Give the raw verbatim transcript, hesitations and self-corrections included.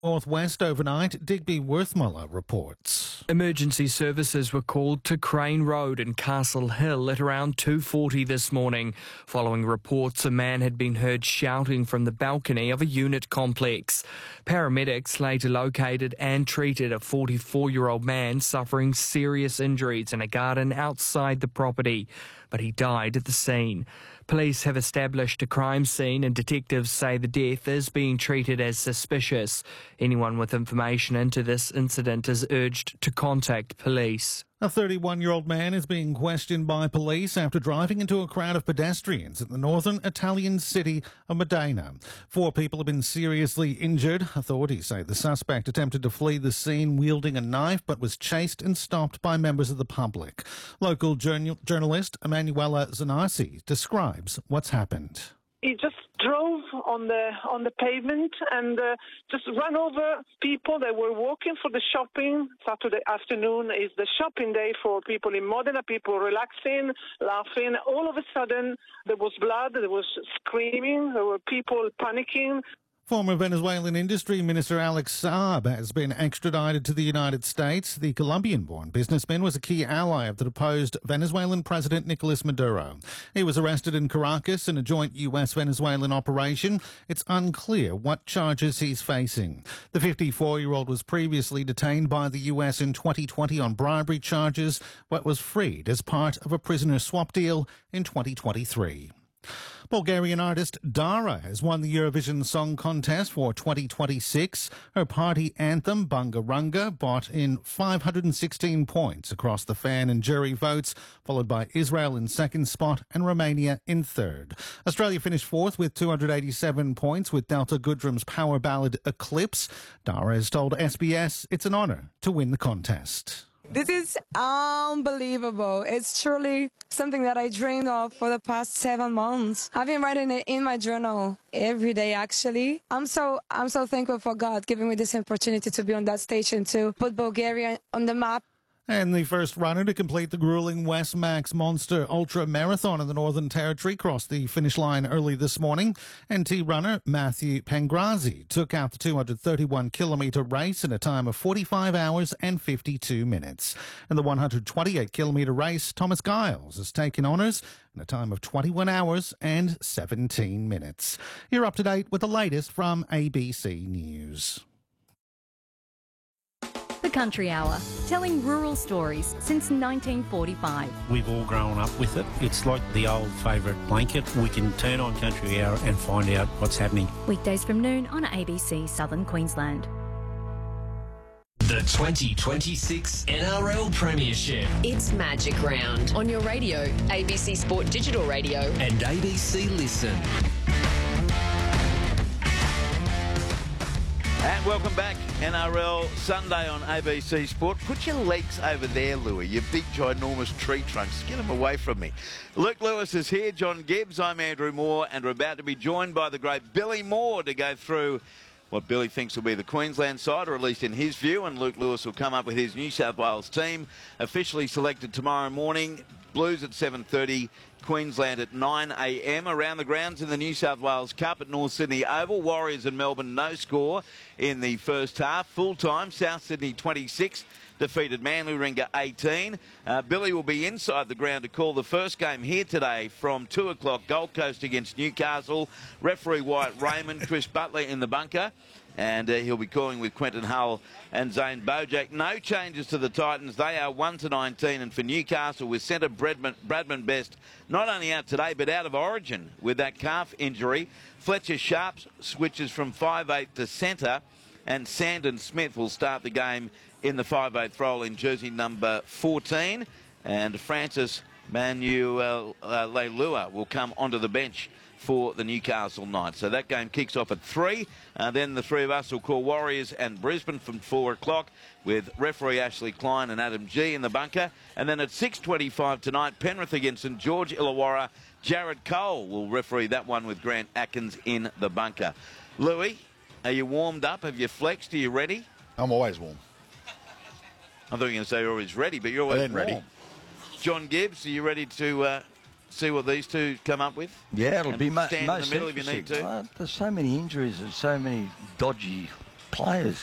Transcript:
Northwest overnight, Digby Worthmuller reports. Emergency services were called to Crane Road in Castle Hill at around two forty this morning, following reports a man had been heard shouting from the balcony of a unit complex. Paramedics later located and treated a forty-four-year-old man suffering serious injuries in a garden outside the property, but he died at the scene. Police have established a crime scene and detectives say the death is being treated as suspicious. Anyone with information into this incident is urged to contact police. A thirty-one-year-old man is being questioned by police after driving into a crowd of pedestrians in the northern Italian city of Modena. Four people have been seriously injured. Authorities say the suspect attempted to flee the scene wielding a knife but was chased and stopped by members of the public. Local journal- journalist Emanuela Zanarsi describes what's happened. He just drove on the on the pavement and uh, just ran over people that were walking for the shopping. Saturday afternoon is the shopping day for people in Modena, people relaxing, laughing. All of a sudden, there was blood, there was screaming, there were people panicking. Former Venezuelan Industry Minister Alex Saab has been extradited to the United States. The Colombian-born businessman was a key ally of the deposed Venezuelan President Nicolas Maduro. He was arrested in Caracas in a joint U S Venezuelan operation. It's unclear what charges he's facing. The fifty-four-year-old was previously detained by the U S in twenty twenty on bribery charges, but was freed as part of a prisoner swap deal in twenty twenty-three. Bulgarian artist Dara has won the Eurovision Song Contest for twenty twenty-six. Her party anthem, Bunga Runga, brought in five hundred sixteen points across the fan and jury votes, followed by Israel in second spot and Romania in third. Australia finished fourth with two hundred eighty-seven points with Delta Goodrum's power ballad Eclipse. Dara has told S B S it's an honour to win the contest. This is unbelievable. It's truly something that I dreamed of for the past seven months. I've been writing it in my journal every day, actually. I'm so I'm so thankful for God giving me this opportunity to be on that stage and to put Bulgaria on the map. And the first runner to complete the grueling Westmax Monster Ultra Marathon in the Northern Territory crossed the finish line early this morning. N T runner Matthew Pangrazi took out the two hundred thirty-one kilometre race in a time of forty-five hours and fifty-two minutes. In the one hundred twenty-eight kilometre race, Thomas Giles has taken honours in a time of twenty-one hours and seventeen minutes. You're up to date with the latest from A B C News. The Country Hour, telling rural stories since nineteen forty-five. We've all grown up with it. It's like the old favourite blanket. We can turn on Country Hour and find out what's happening. Weekdays from noon on A B C Southern Queensland. The twenty twenty-six N R L Premiership. It's Magic Round on your radio, A B C Sport Digital Radio and A B C Listen. And welcome back, N R L Sunday on A B C Sport. Put your legs over there, Louis, you big, ginormous tree trunks. Get them away from me. Luke Lewis is here, John Gibbs, I'm Andrew Moore, and we're about to be joined by the great Billy Moore to go through what Billy thinks will be the Queensland side, or at least in his view, and Luke Lewis will come up with his New South Wales team, officially selected tomorrow morning. Blues at seven thirty, Queensland at nine a m. Around the grounds in the New South Wales Cup at North Sydney Oval, Warriors and Melbourne no score in the first half. Full time, South Sydney twenty-six defeated Manly Warringah eighteen. Uh, Billy will be inside the ground to call the first game here today from two o'clock, Gold Coast against Newcastle. Referee Wyatt Raymond, Chris Butler in the bunker. And uh, he'll be calling with Quentin Hull and Zane Bojack. No changes to the Titans. They are one to nineteen. And for Newcastle, with centre Bradman, Bradman Best not only out today, but out of origin with that calf injury. Fletcher Sharp switches from five eight to centre. And Sandon Smith will start the game in the five eighth role in jersey number fourteen. And Francis Manuel uh, Leilua will come onto the bench for the Newcastle Knights. So that game kicks off at three. Uh, then the three of us will call Warriors and Brisbane from four o'clock with referee Ashley Klein and Adam G in the bunker. And then at six twenty-five tonight, Penrith against St George Illawarra. Jared Cole will referee that one with Grant Atkins in the bunker. Louis, are you warmed up? Have you flexed? Are you ready? I'm always warm. I thought you were going to say you're always ready, but you're always ready. warm. John Gibbs, are you ready to uh, see what these two come up with? Yeah, it'll and be mo- stand most in the middle if you need to. Uh, there's so many injuries and so many dodgy players.